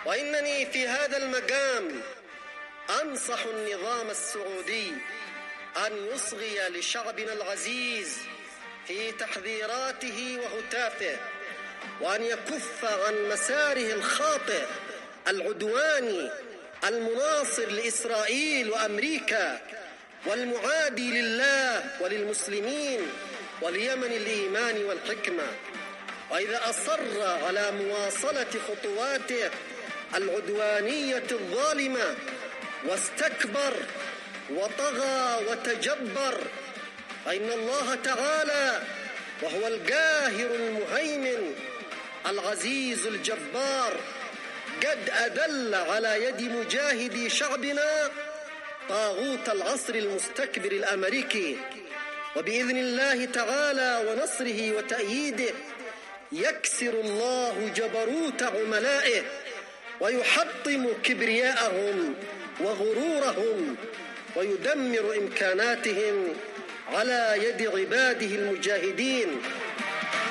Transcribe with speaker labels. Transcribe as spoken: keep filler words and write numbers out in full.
Speaker 1: وإنني في هذا المقام أنصح النظام السعودي أن يصغي لشعبنا العزيز في تحذيراته وهتافه، وأن يكف عن مساره الخاطئ العدواني المناصر لإسرائيل وأمريكا والمعادي لله وللمسلمين وليمن الإيمان والحكمة. وإذا أصر على مواصلة خطواته العدوانية الظالمة واستكبر وطغى وتجبر، فإن الله تعالى وهو القاهر المهيمن العزيز الجبار قد أدل على يد مجاهدي شعبنا طاغوت العصر المستكبر الأمريكي، وبإذن الله تعالى ونصره وتأييده يكسر الله جبروت عملائه ويحطم كبرياءهم وغرورهم ويدمر إمكاناتهم على يد عباده المجاهدين.